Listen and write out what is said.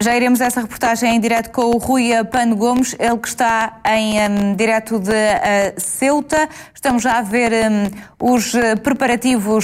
Já iremos a essa reportagem em direto com o Rui Pano Gomes, ele que está em direto de Ceuta. Estamos já a ver os preparativos